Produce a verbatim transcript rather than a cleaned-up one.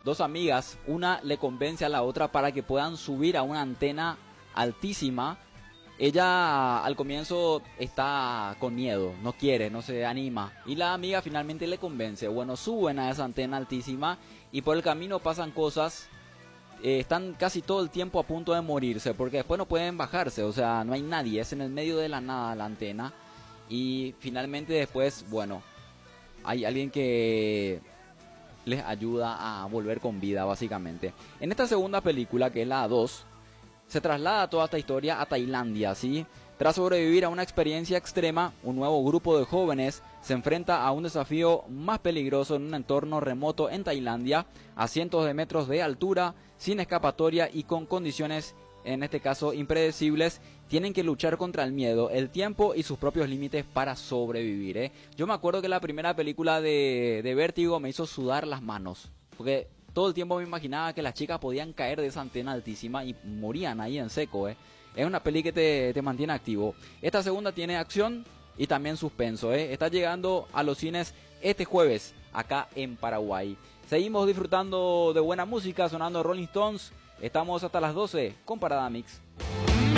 dos amigas, una le convence a la otra para que puedan subir a una antena altísima. Ella al comienzo está con miedo, no quiere, no se anima, y la amiga finalmente le convence. Bueno, suben a esa antena altísima y por el camino pasan cosas. Eh, están casi todo el tiempo a punto de morirse porque después no pueden bajarse, o sea, no hay nadie, es en el medio de la nada la antena. Y finalmente después, bueno, hay alguien que les ayuda a volver con vida, básicamente. En esta segunda película, que es la dos, se traslada toda esta historia a Tailandia, ¿sí? Tras sobrevivir a una experiencia extrema, un nuevo grupo de jóvenes se enfrenta a un desafío más peligroso en un entorno remoto en Tailandia, a cientos de metros de altura, sin escapatoria y con condiciones, en este caso, impredecibles. Tienen que luchar contra el miedo, el tiempo y sus propios límites para sobrevivir, ¿eh? Yo me acuerdo que la primera película de, de Vértigo me hizo sudar las manos, porque todo el tiempo me imaginaba que las chicas podían caer de esa antena altísima y morían ahí en seco, ¿eh? Es una peli que te, te mantiene activo. Esta segunda tiene acción y también suspenso, ¿eh? Está llegando a los cines este jueves acá en Paraguay. Seguimos disfrutando de buena música, sonando Rolling Stones. Estamos hasta las doce con Parada Mix.